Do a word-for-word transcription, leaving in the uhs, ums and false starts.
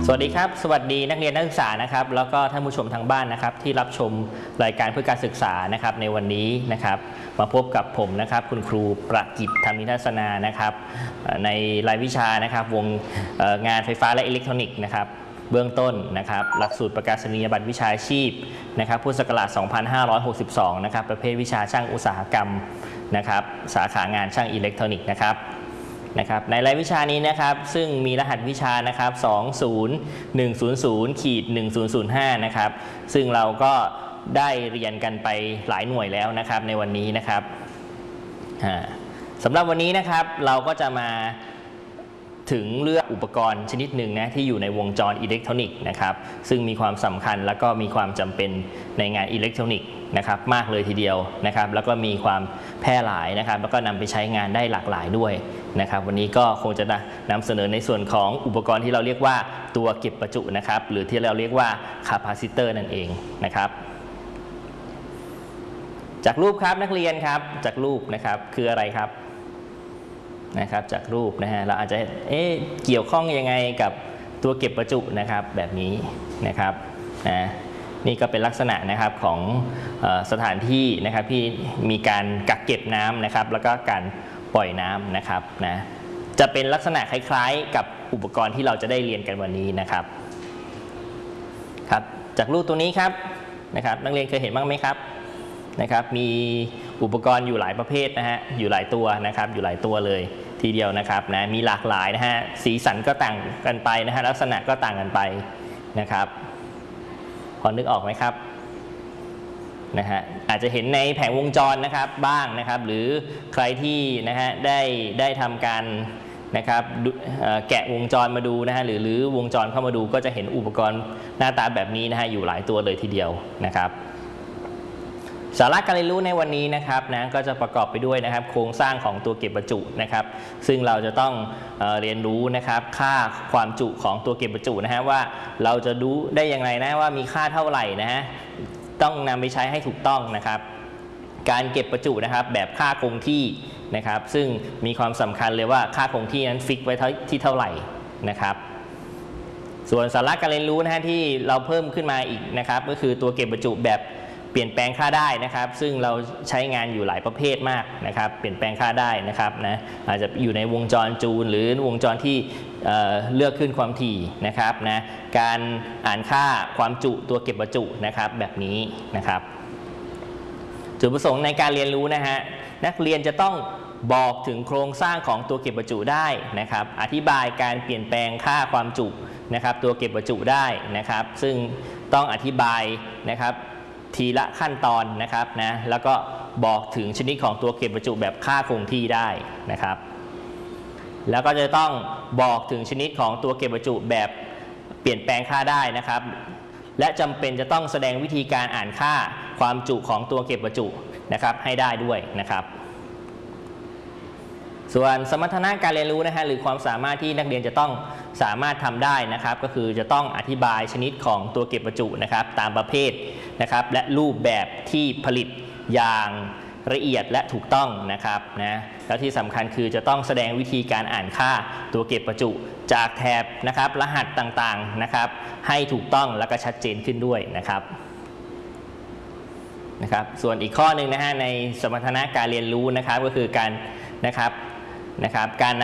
สวัสดีครับสวัสดีนักเรียนนักศึกษานะครับแล้วก็ท่านผู้ชมทางบ้านนะครับที่รับชมรายการเพื่อการศึกษานะครับในวันนี้นะครับมาพบกับผมนะครับคุณครูประกิตธรรมนิทัศนานะครับในรายวิชานะครับวงงานไฟฟ้าและอิเล็กทรอนิกส์นะครับเบื้องต้นนะครับหลักสูตรประกาศนียบัตรวิชาชีพนะครับพุทธศักราช สองพันห้าร้อยหกสิบสอง นะครับประเภทวิชาช่างอุตสาหกรรมนะครับสาขางานช่างอิเล็กทรอนิกส์นะครับนะครับในรายวิชานี้นะครับซึ่งมีรหัสวิชานะครับ สอง ศูนย์ หนึ่ง ศูนย์ ศูนย์ หนึ่ง ศูนย์ ศูนย์ ห้า นะครับซึ่งเราก็ได้เรียนกันไปหลายหน่วยแล้วนะครับในวันนี้นะครับสำหรับวันนี้นะครับเราก็จะมาถึงเรื่องอุปกรณ์ชนิดหนึ่งนะที่อยู่ในวงจรอิเล็กทรอนิกส์นะครับซึ่งมีความสำคัญและก็มีความจำเป็นในงานอิเล็กทรอนิกส์นะครับมากเลยทีเดียวนะครับแล้วก็มีความแพร่หลายนะครับแล้วก็นำไปใช้งานได้หลากหลายด้วยนะครับวันนี้ก็คงจะนำเสนอในส่วนของอุปกรณ์ที่เราเรียกว่าตัวเก็บประจุนะครับหรือที่เราเรียกว่าคาปาซิเตอร์นั่นเองนะครับจากรูปครับนักเรียนครับจากรูปนะครับคืออะไรครับนะครับจากรูปนะฮะเราอาจจะเอ๊ะเกี่ยวข้องยังไงกับตัวเก็บประจุนะครับแบบนี้นะครับนะนี่ก็เป็นลักษณะนะครับของเอ่อสถานที่นะครับที่มีการกักเก็บน้ำนะครับแล้วก็การปล่อยน้ำนะครับนะจะเป็นลักษณะคล้ายๆกับอุปกรณ์ที่เราจะได้เรียนกันวันนี้นะครับครับจากรูปตัวนี้ครับนะครับนักเรียนเคยเห็นบ้างไหมครับนะครับมีอุปกรณ์อยู่หลายประเภทนะฮะอยู่หลายตัวนะครับอยู่หลายตัวเลยทีเดียวนะครับนะมีหลากหลายนะฮะสีสันก็ต่างกันไปนะฮะลักษณะก็ต่างกันไปนะครับพอนึกออกไหมครับนะฮะอาจจะเห็นในแผงวงจรนะครับบ้างนะครับหรือใครที่นะฮะได้ได้ทำการนะครับแกะวงจรมาดูนะฮะหรือหรือวงจรเข้ามาดูก็จะเห็นอุปกรณ์หน้าตาแบบนี้นะฮะอยู่หลายตัวเลยทีเดียวนะครับสาระการเรียนรู้ในวันนี้นะครับนะก็จะประกอบไปด้วยนะครับโครงสร้างของตัวเก็บประจุนะครับซึ่งเราจะต้องเอ่อเรียนรู้นะครับค่าความจุของตัวเก็บประจุนะฮะว่าเราจะรู้ได้อย่างไรนะว่ามีค่าเท่าไหร่นะฮะต้องนำไปใช้ให้ถูกต้องนะครับการเก็บประจุนะครับแบบค่าคงที่นะครับซึ่งมีความสำคัญเลยว่าค่าคงที่นั้นฟิกไว้ที่เท่าไหร่นะครับส่วนสาระการเรียนรู้นะฮะที่เราเพิ่มขึ้นมาอีกนะครับก็คือตัวเก็บประจุแบบเปลี่ยนแปลงค่าได้นะครับซึ่งเราใช้งานอยู่หลายประเภทมากนะครับเปลี่ยนแปลงค่าได้นะครับนะอาจจะอยู่ในวงจรจูลหรือวงจรที่เอ่อเลือกขึ้นความถี่นะครับนะการอ่านค่าความจุตัวเก็บประจุนะครับแบบนี้นะครับจุดประสงค์ในการเรียนรู้นะฮะนักเรียนจะต้องบอกถึงโครงสร้างของตัวเก็บประจุได้นะครับอธิบายการเปลี่ยนแปลงค่าความจุนะครับตัวเก็บประจุได้นะครับซึ่งต้องอธิบายนะครับทีละขั้นตอนนะครับนะแล้วก็บอกถึงชนิดของตัวเก็บประจุแบบค่าคงที่ได้นะครับแล้วก็จะต้องบอกถึงชนิดของตัวเก็บประจุแบบเปลี่ยนแปลงค่าได้นะครับและจำเป็นจะต้องแสดงวิธีการอ่านค่าความจุของตัวเก็บประจุนะครับให้ได้ด้วยนะครับส่วนสมรรถนะการเรียนรู้นะฮะหรือความสามารถที่นักเรียนจะต้องสามารถทำได้นะครับก็คือจะต้องอธิบายชนิดของตัวเก็บประจุนะครับตามประเภทนะครับและรูปแบบที่ผลิตอย่างละเอียดและถูกต้องนะครับนะแล้วที่สำคัญคือจะต้องแสดงวิธีการอ่านค่าตัวเก็บประจุจากแถบนะครับรหัสต่างๆนะครับให้ถูกต้องและก็ชัดเจนขึ้นด้วยนะครับนะครับส่วนอีกข้อหนึ่งนะฮะในสมรรถนะการเรียนรู้นะครับก็คือการนะครับนะครับการ